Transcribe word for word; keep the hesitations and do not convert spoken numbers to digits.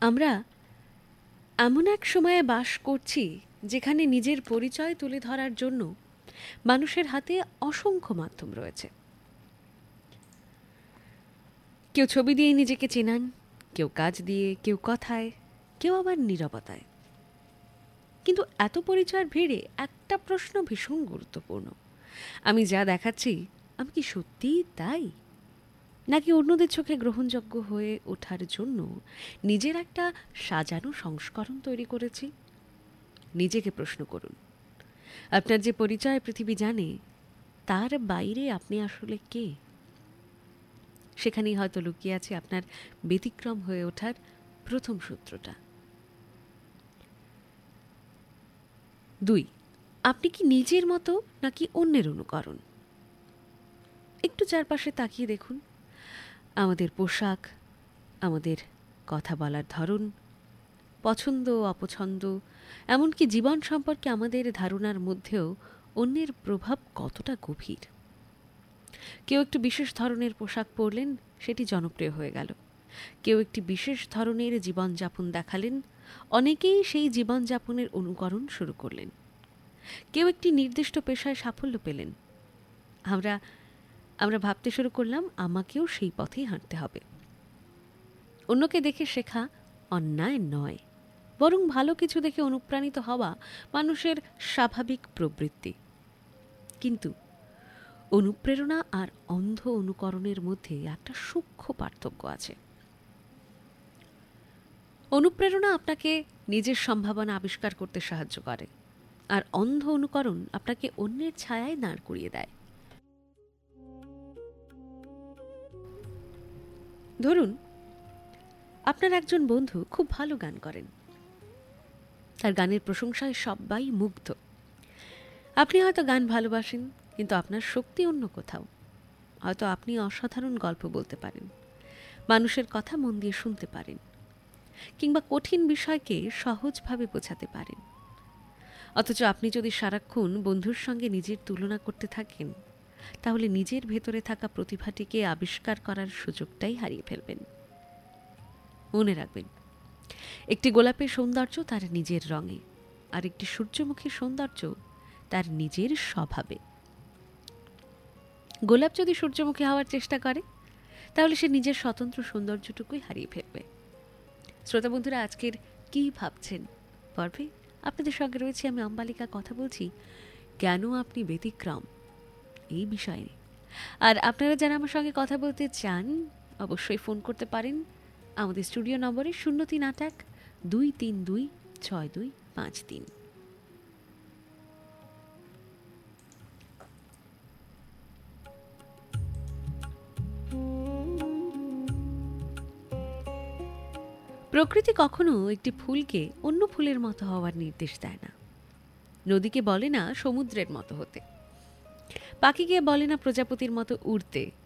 আমরা এমন এক সময়ে বাস করছি যেখানে নিজের পরিচয় তুলে ধরার জন্য মানুষের হাতে অসংখ্য মাধ্যম রয়েছে। কেউ ছবি দিয়ে নিজেকে চেনান, কেউ কাজ দিয়ে, কেউ কথায়, কেউ আবার নীরবতায়। কিন্তু এত পরিচয়ের ভিড়ে একটা প্রশ্ন ভীষণ গুরুত্বপূর্ণ। আমি যা দেখাচ্ছি আমি কি সত্যিই তাই, নাকি অন্যদের চোখে গ্রহণযোগ্য হয়ে ওঠার জন্য নিজের একটা সাজানো সংস্করণ তৈরি করেছি? নিজেকে প্রশ্ন করুন, আপনার যে পরিচয় পৃথিবী জানে, তার বাইরে আপনি আসলে কে? সেখানেই হয়তো লুকিয়ে আছে আপনার ব্যতিক্রম হয়ে ওঠার প্রথম সূত্রটা। দুই, আপনি কি নিজের মতো নাকি অন্যের অনুকরণ? একটু চারপাশে তাকিয়ে দেখুন। আমাদের পোশাক, আমাদের কথা বলার ধরন, পছন্দ অপছন্দ, এমনকি জীবন সম্পর্কে আমাদের ধারণার মধ্যেও অন্যের প্রভাব কতটা গভীর। কেউ একটু বিশেষ ধরনের পোশাক পরলেন, সেটি জনপ্রিয় হয়ে গেল। কেউ একটি বিশেষ ধরনের জীবনযাপন দেখালেন, অনেকেই সেই জীবনযাপনের অনুকরণ শুরু করলেন। কেউ একটি নির্দিষ্ট পেশায় সাফল্য পেলেন, আমরা আমরা ভাবতে শুরু করলাম আমাকেও সেই পথেই হাঁটতে হবে। অন্যকে দেখে শেখা অন্যায় নয়, বরং ভালো কিছু দেখে অনুপ্রাণিত হওয়া মানুষের স্বাভাবিক প্রবৃত্তি। কিন্তু অনুপ্রেরণা আর অন্ধ অনুকরণের মধ্যে একটা সূক্ষ্ম পার্থক্য আছে। অনুপ্রেরণা আপনাকে নিজের সম্ভাবনা আবিষ্কার করতে সাহায্য করে, আর অন্ধ অনুকরণ আপনাকে অন্যের ছায়ায় দাঁড় করিয়ে দেয়। ধরুন, আপনার একজন বন্ধু খুব ভালো গান করেন, তার গানের প্রশংসায় সবাই মুগ্ধ। আপনি হয়তো গান ভালোবাসেন, কিন্তু আপনার শক্তি অন্য কোথাও। হয়তো আপনি অসাধারণ গল্প বলতে পারেন, মানুষের কথা মন দিয়ে শুনতে পারেন, কিংবা কঠিন বিষয়কে সহজভাবে বোঝাতে পারেন। অথচ আপনি যদি সারাক্ষণ বন্ধুর সঙ্গে নিজের তুলনা করতে থাকেন, তাহলে নিজের ভেতরে থাকা প্রতিভাটিকে আবিষ্কার করার সুযোগটাই হারিয়ে ফেলবেন। মনে রাখবেন, একটি গোলাপের সৌন্দর্য তার নিজের রঙে, আর একটি সূর্যমুখীর সৌন্দর্য তার নিজের স্বভাবে। গোলাপ যদি সূর্যমুখী হওয়ার চেষ্টা করে, তাহলে সে নিজের স্বতন্ত্র সৌন্দর্যটুকুই হারিয়ে ফেলবে। শ্রোতা বন্ধুরা, আজকের কি ভাবছেন পর্বে আপনাদের সঙ্গে রয়েছে আমি অম্বালিকা। কথা বলছি কেন আপনি ব্যতিক্রম এই বিষয়ে। আর আপনারা যারা আমার সঙ্গে কথা বলতে চান, অবশ্যই ফোন করতে পারেন আমাদের স্টুডিও নম্বরে শূন্য তিন আট এক দুই তিন দুই ছয় দুই পাঁচ তিন। প্রকৃতি কখনো একটি ফুলকে অন্য ফুলের মতো হওয়ার নির্দেশ দেয় না। নদীকে বলে না সমুদ্রের মতো হতে, পাখিকে বলে না প্রজাপতির মতো উড়তে,